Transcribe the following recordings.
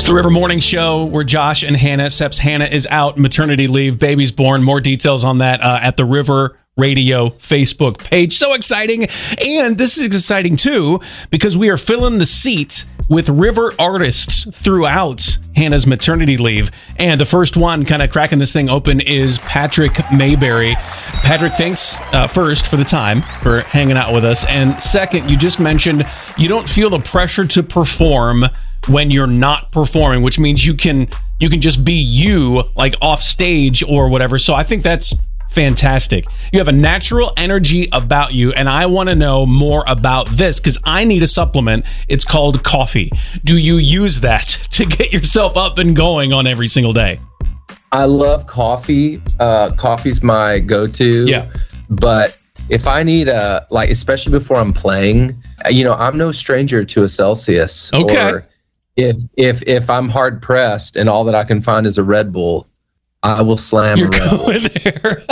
It's the River Morning Show. We're Josh and Hannah. Except Hannah is out, maternity leave, baby's born. More details on that at the River Radio Facebook page. So exciting. And this is exciting too because we are filling the seat with River artists throughout Hannah's maternity leave. And the first one kind of cracking this thing open is Patrick Mayberry. Patrick, thanks first for the time, for hanging out with us. And second, you just mentioned you don't feel the pressure to perform when you're not performing, which means you can just be you, like off stage or whatever. So I think that's fantastic. You have a natural energy about you, and I want to know more about this because I need a supplement. It's called coffee. Do you use that to get yourself up and going on every single day? I love coffee. Coffee's my go-to. Yeah. But if I need especially before I'm playing, I'm no stranger to a Celsius. Okay. Or if I'm hard pressed and all that I can find is a Red Bull, I will slam a Red Bull. There.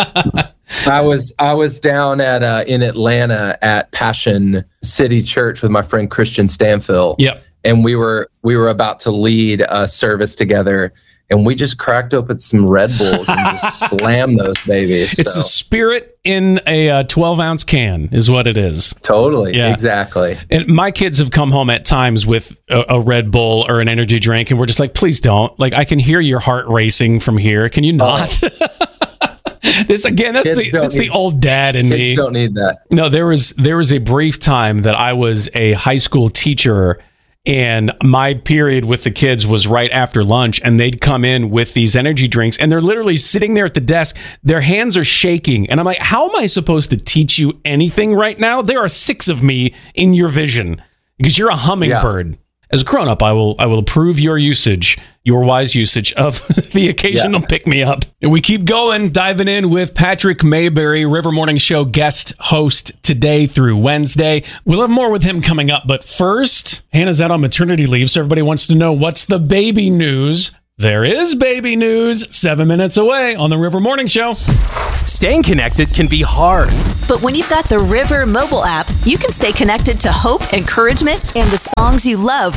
I was down in Atlanta at Passion City Church with my friend Christian Stanfill. Yep. And we were about to lead a service together, and we just cracked open some Red Bulls and just slammed those babies. It's a spirit in a 12-ounce can is what it is. Totally. Yeah. Exactly. And my kids have come home at times with a Red Bull or an energy drink, and we're just like, please don't. Like, I can hear your heart racing from here. Can you not? That's the old dad in me. Kids don't need that. No, there was a brief time that I was a high school teacher, and my period with the kids was right after lunch, and they'd come in with these energy drinks, and they're literally sitting there at the desk. Their hands are shaking, and I'm like, how am I supposed to teach you anything right now? There are 6 of me in your vision because you're a hummingbird. Yeah. As a grown-up, I will approve your wise usage of the occasional pick-me-up. And we keep going, diving in with Patrick Mayberry, River Morning Show guest host today through Wednesday. We'll have more with him coming up, but first, Hannah's out on maternity leave, so everybody wants to know what's the baby news. There is baby news 7 minutes away on the River Morning Show. Staying connected can be hard. But when you've got the River mobile app, you can stay connected to hope, encouragement, and the songs you love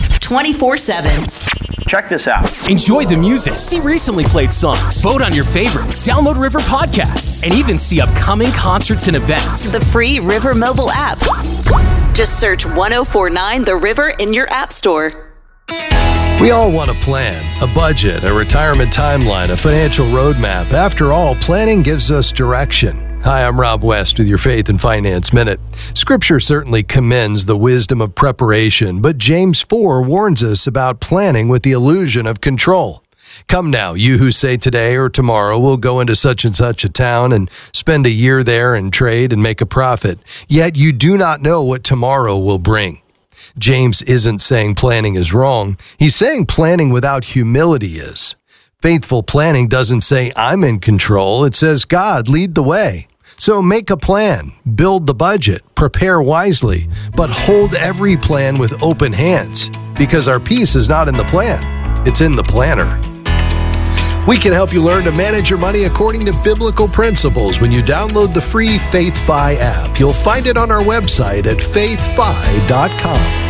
24/7. Check this out. Enjoy the music, see recently played songs, vote on your favorites, download River podcasts, and even see upcoming concerts and events. The free River mobile app. Just search 1049 The River in your app store. We all want a plan, a budget, a retirement timeline, a financial roadmap. After all, planning gives us direction. Hi, I'm Rob West with your Faith and Finance Minute. Scripture certainly commends the wisdom of preparation, but James 4 warns us about planning with the illusion of control. Come now, you who say today or tomorrow we'll go into such and such a town and spend a year there and trade and make a profit, yet you do not know what tomorrow will bring. James isn't saying planning is wrong. He's saying planning without humility is. Faithful planning doesn't say I'm in control. It says God lead the way. So make a plan, build the budget, prepare wisely, but hold every plan with open hands because our peace is not in the plan. It's in the planner. We can help you learn to manage your money according to biblical principles when you download the free FaithFi app. You'll find it on our website at faithfi.com.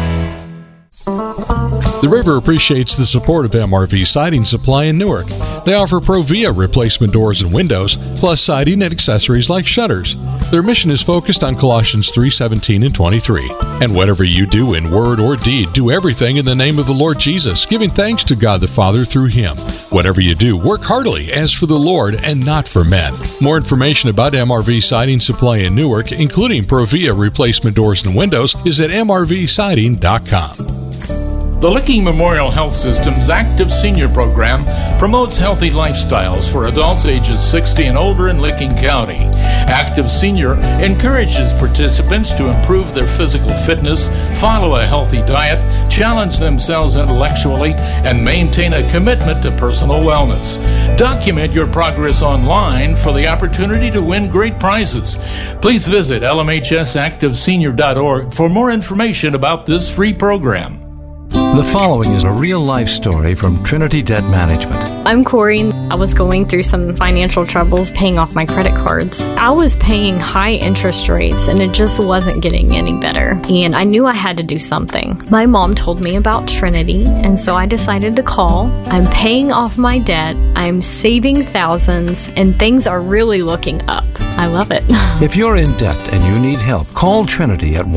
The River appreciates the support of MRV Siding Supply in Newark. They offer Provia replacement doors and windows, plus siding and accessories like shutters. Their mission is focused on Colossians 3:17 and 23. And whatever you do in word or deed, do everything in the name of the Lord Jesus, giving thanks to God the Father through Him. Whatever you do, work heartily as for the Lord and not for men. More information about MRV Siding Supply in Newark, including Provia replacement doors and windows, is at mrvsiding.com. The Licking Memorial Health System's Active Senior Program promotes healthy lifestyles for adults ages 60 and older in Licking County. Active Senior encourages participants to improve their physical fitness, follow a healthy diet, challenge themselves intellectually, and maintain a commitment to personal wellness. Document your progress online for the opportunity to win great prizes. Please visit lmhsactivesenior.org for more information about this free program. The following is a real-life story from Trinity Debt Management. I'm Corey. I was going through some financial troubles paying off my credit cards. I was paying high interest rates and it just wasn't getting any better. And I knew I had to do something. My mom told me about Trinity, and so I decided to call. I'm paying off my debt. I'm saving thousands, and things are really looking up. I love it. If you're in debt and you need help, call Trinity at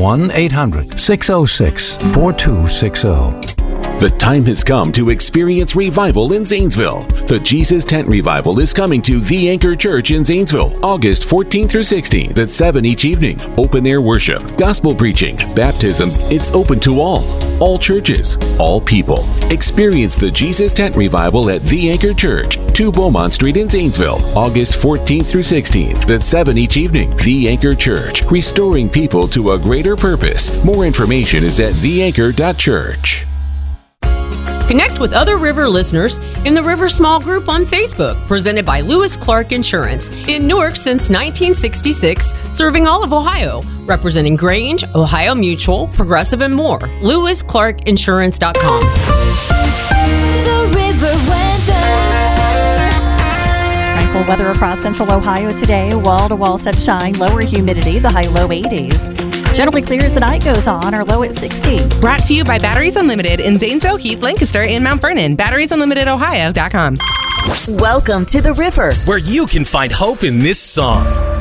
1-800-606-4260. The time has come to experience revival in Zanesville. The Jesus Tent Revival is coming to The Anchor Church in Zanesville, August 14th through 16th at 7 each evening. Open air worship, gospel preaching, baptisms. It's open to all churches, all people. Experience the Jesus Tent Revival at The Anchor Church, 2 Beaumont Street in Zanesville, August 14th through 16th at 7 each evening. The Anchor Church, restoring people to a greater purpose. More information is at theanchor.church. Connect with other River listeners in the River Small Group on Facebook, presented by Lewis Clark Insurance. In Newark since 1966, serving all of Ohio, representing Grange, Ohio Mutual, Progressive, and more. LewisClarkInsurance.com. The River weather. Tranquil weather across central Ohio today. Wall-to-wall sunshine, lower humidity, the high low 80s. Generally clear as the night goes on, our low at 60. Brought to you by Batteries Unlimited in Zanesville, Heath, Lancaster, and Mount Vernon. BatteriesUnlimitedOhio.com. Welcome to The River, where you can find hope in this song.